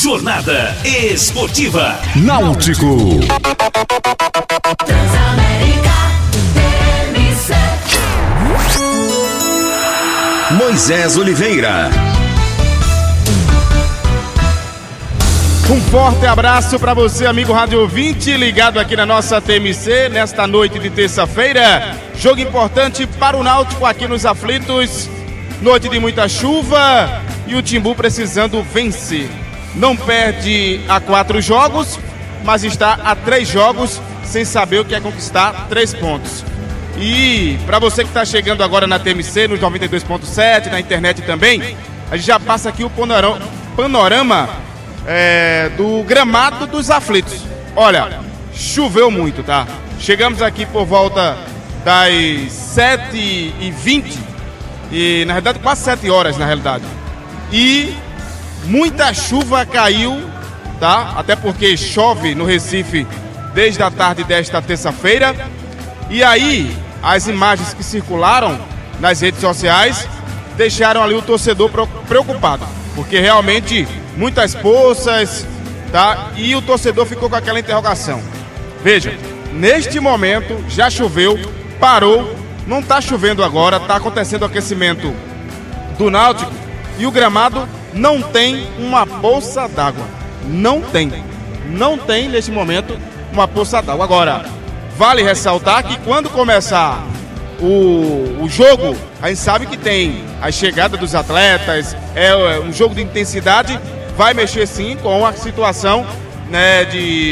Jornada Esportiva Náutico. Moisés Oliveira. Um forte abraço para você, amigo rádio ouvinte, ligado aqui na nossa TMC, nesta noite de terça-feira. Jogo importante para o Náutico aqui nos aflitos. Noite de muita chuva e o Timbu precisando vencer. Não perde a 4 jogos, mas está a 3 jogos sem saber o que é conquistar 3 pontos. E para você que está chegando agora na TMC, nos 92.7, na internet também, a gente já passa aqui o panorama do gramado dos aflitos. Olha, choveu muito, tá? Chegamos aqui por volta das 7h20 e, na verdade, quase 7 horas, na realidade. E muita chuva caiu, tá? Até porque chove no Recife desde a tarde desta terça-feira. E aí, as imagens que circularam nas redes sociais deixaram ali o torcedor preocupado, porque realmente muitas poças, tá? E o torcedor ficou com aquela interrogação. Veja, neste momento já choveu, parou, não está chovendo agora, está acontecendo o aquecimento do Náutico e o gramado não tem uma poça d'água. Não tem neste momento uma poça d'água. Agora, vale ressaltar que quando começar o jogo, a gente sabe que tem a chegada dos atletas, é um jogo de intensidade, vai mexer sim com a situação, né,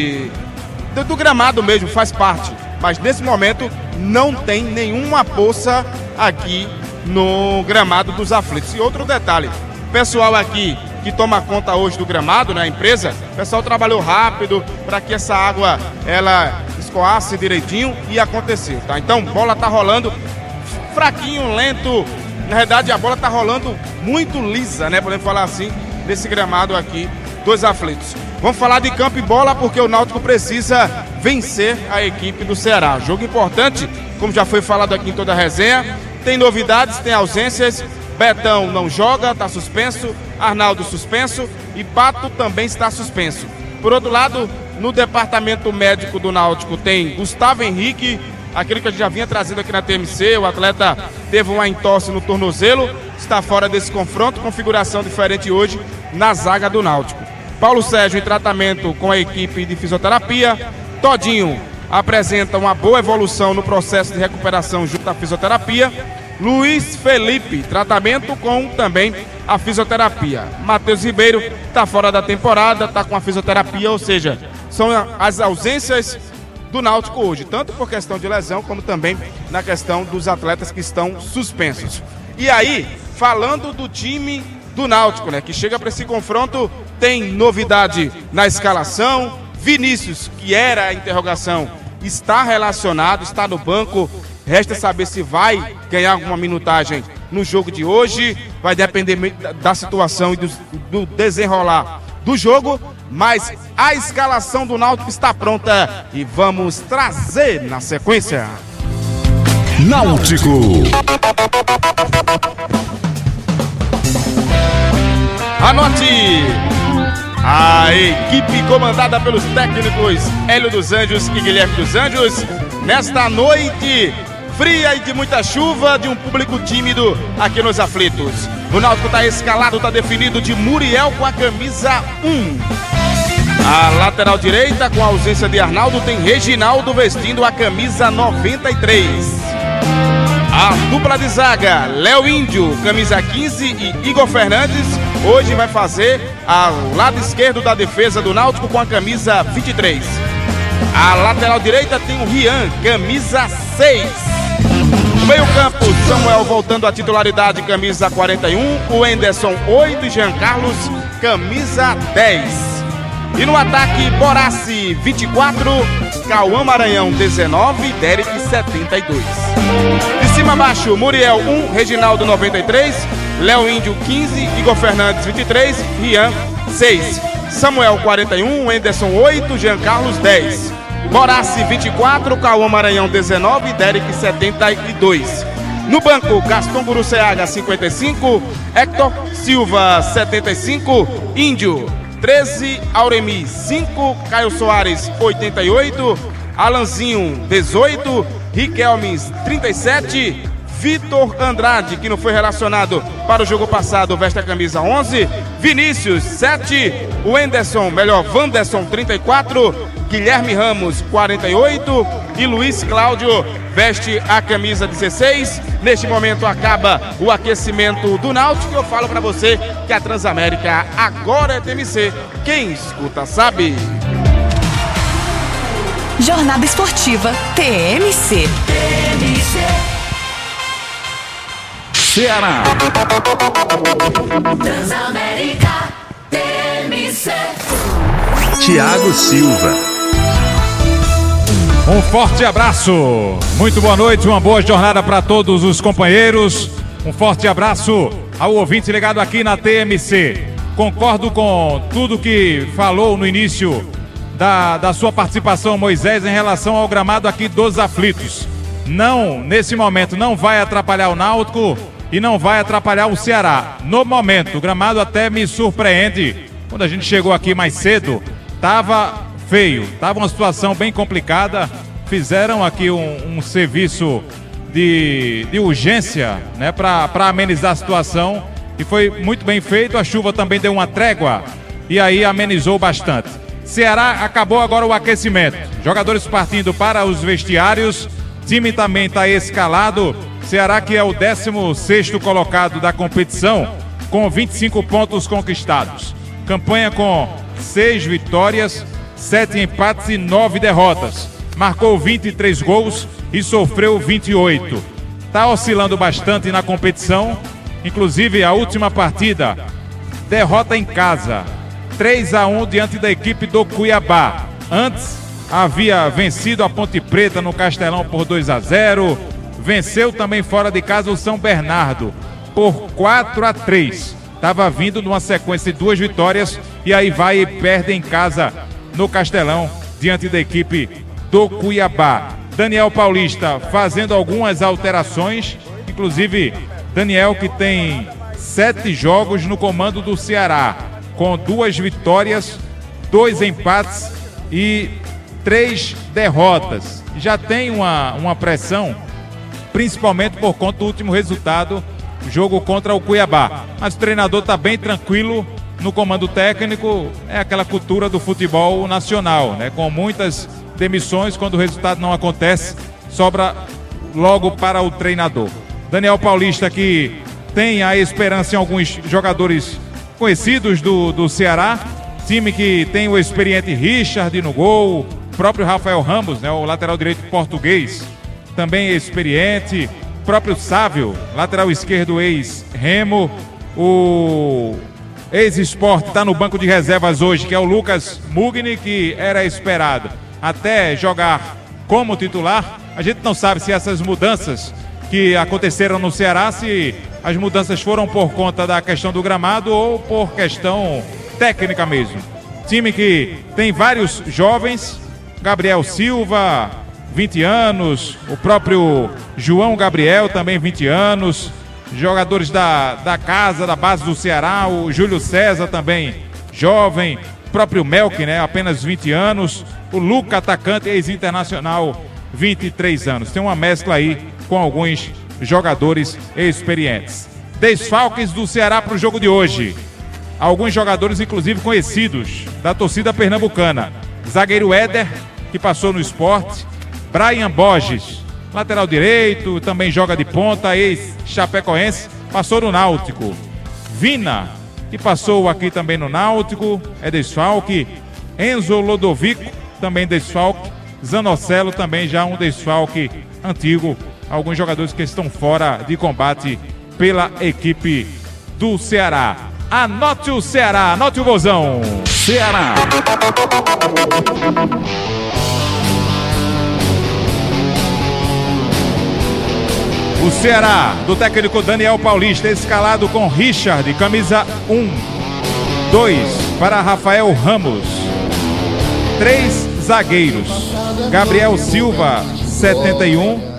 do gramado mesmo, faz parte. Mas nesse momento não tem nenhuma poça aqui no gramado dos aflitos. E outro detalhe, pessoal aqui que toma conta hoje do gramado, né, a empresa, o pessoal trabalhou rápido para que essa água ela escoasse direitinho e aconteceu, tá? Então, bola tá rolando fraquinho, lento. Na verdade, a bola tá rolando muito lisa, né, podemos falar assim, nesse gramado aqui dos aflitos. Vamos falar de campo e bola porque o Náutico precisa vencer a equipe do Ceará. Jogo importante, como já foi falado aqui em toda a resenha. Tem novidades, tem ausências. Betão não joga, está suspenso. Arnaldo suspenso e Pato também está suspenso. Por outro lado, no departamento médico do Náutico tem Gustavo Henrique, aquele que a gente já vinha trazendo aqui na TMC. O atleta teve uma entorse no tornozelo, está fora desse confronto, configuração diferente hoje na zaga do Náutico. Paulo Sérgio em tratamento com a equipe de fisioterapia. Todinho apresenta uma boa evolução no processo de recuperação junto à fisioterapia. Luiz Felipe, tratamento com também a fisioterapia. Matheus Ribeiro está fora da temporada, está com a fisioterapia, ou seja, são as ausências do Náutico hoje, tanto por questão de lesão, como também na questão dos atletas que estão suspensos. E aí, falando do time do Náutico, né, que chega para esse confronto, tem novidade na escalação. Vinícius, que era a interrogação, está relacionado, está no banco. Resta saber se vai ganhar alguma minutagem no jogo de hoje. Vai depender da situação e do desenrolar do jogo. Mas a escalação do Náutico está pronta e vamos trazer na sequência. Náutico. Anote! A equipe comandada pelos técnicos Hélio dos Anjos e Guilherme dos Anjos, nesta noite fria e de muita chuva, de um público tímido aqui nos aflitos. O Náutico está escalado, está definido de Muriel com a camisa 1. A lateral direita, com a ausência de Arnaldo, tem Reginaldo vestindo a camisa 93. A dupla de zaga, Léo Índio, camisa 15, e Igor Fernandes, hoje vai fazer ao lado esquerdo da defesa do Náutico com a camisa 23. A lateral direita tem o Rian, camisa 6. No meio-campo, Samuel voltando à titularidade, camisa 41. O Enderson, 8. E Jean Carlos, camisa 10. E no ataque, Borassi, 24. Cauã Maranhão, 19. Derek, 72. De cima a baixo, Muriel, 1. Reginaldo, 93. Léo Índio, 15. Igor Fernandes, 23. Rian, 6. Samuel, 41. Enderson, 8. Jean Carlos, 10. Borassi, 24, Cauã Maranhão, 19, Derek, 72. No banco, Gaston Guruceaga, 55, Hector Silva, 75, Índio, 13, Auremi 5, Caio Soares 88, Alanzinho 18, Riquelmes 37, Vitor Andrade, que não foi relacionado para o jogo passado, veste a camisa 11, Vinícius 7, Wanderson 34, Guilherme Ramos 48 e Luiz Cláudio veste a camisa 16. Neste momento acaba o aquecimento do Náutico e eu falo para você que a Transamérica agora é TMC. Quem escuta sabe. Jornada Esportiva TMC. Ceará. Transamérica TMC. Thiago Silva. Um forte abraço, muito boa noite, uma boa jornada para todos os companheiros. Um forte abraço ao ouvinte ligado aqui na TMC. Concordo com tudo que falou no início da sua participação, Moisés, em relação ao gramado aqui dos aflitos. Não, nesse momento, não vai atrapalhar o Náutico e não vai atrapalhar o Ceará. No momento, o gramado até me surpreende. Quando a gente chegou aqui mais cedo, estava feio, estava uma situação bem complicada. Fizeram aqui um serviço de urgência, né, para amenizar a situação e foi muito bem feito. A chuva também deu uma trégua e aí amenizou bastante. Ceará acabou agora o aquecimento, jogadores partindo para os vestiários, time também está escalado. Ceará, que é o 16º colocado da competição, com 25 pontos conquistados. Campanha com 6 vitórias, 7 empates e 9 derrotas. Marcou 23 gols e sofreu 28. Está oscilando bastante na competição, inclusive a última partida, derrota em casa, 3-1 diante da equipe do Cuiabá. Antes havia vencido a Ponte Preta no Castelão por 2-0, venceu também fora de casa o São Bernardo por 4-3. Estava vindo numa sequência de 2 vitórias e aí vai e perde em casa no Castelão diante da equipe do Cuiabá. Daniel Paulista fazendo algumas alterações, inclusive Daniel, que tem 7 jogos no comando do Ceará, com 2 vitórias, 2 empates e 3 derrotas. Já tem uma pressão, principalmente por conta do último resultado, jogo contra o Cuiabá. Mas o treinador está bem tranquilo no comando técnico. É aquela cultura do futebol nacional, né? Com muitas demissões, quando o resultado não acontece, sobra logo para o treinador. Daniel Paulista, que tem a esperança em alguns jogadores conhecidos do Ceará, time que tem o experiente Richard no gol, o próprio Rafael Ramos, né, o lateral direito português, também experiente, o próprio Sávio, lateral esquerdo ex-Remo, o ex-Sport está no banco de reservas hoje, que é o Lucas Mugni, que era esperado até jogar como titular. A gente não sabe se essas mudanças que aconteceram no Ceará, se as mudanças foram por conta da questão do gramado ou por questão técnica mesmo. Time que tem vários jovens, Gabriel Silva, 20 anos, o próprio João Gabriel, também 20 anos, jogadores da casa, da base do Ceará, o Júlio César também jovem, o próprio Melk, né, apenas 20 anos, o Luca, atacante, ex-internacional, 23 anos. Tem uma mescla aí com alguns jogadores experientes. Desfalques do Ceará para o jogo de hoje. Alguns jogadores, inclusive, conhecidos da torcida pernambucana. Zagueiro Éder, que passou no Sport. Brian Borges, lateral direito, também joga de ponta, ex-chapecoense, passou no Náutico. Vina, que passou aqui também no Náutico, é desfalque. Enzo Lodovico, também desfalque. Zanocelo, também já um desfalque antigo. Alguns jogadores que estão fora de combate pela equipe do Ceará. Anote o Ceará, anote o Vozão. Ceará. O Ceará, do técnico Daniel Paulista, escalado com Richard, camisa 1. 2 para Rafael Ramos. 3 zagueiros. Gabriel Silva, 71.